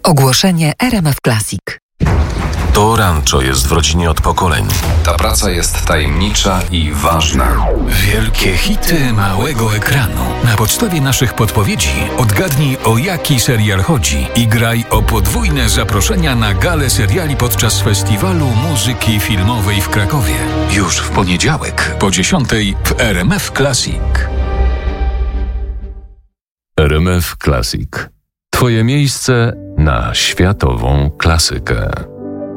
Ogłoszenie RMF Classic. To rancho jest w rodzinie od pokoleń. Ta praca jest tajemnicza i ważna. Wielkie hity małego ekranu. Na podstawie naszych podpowiedzi odgadnij, o jaki serial chodzi i graj o podwójne zaproszenia na galę seriali podczas Festiwalu Muzyki Filmowej w Krakowie. Już w poniedziałek po 10:00 w RMF Classic. RMF Classic. Twoje miejsce na światową klasykę.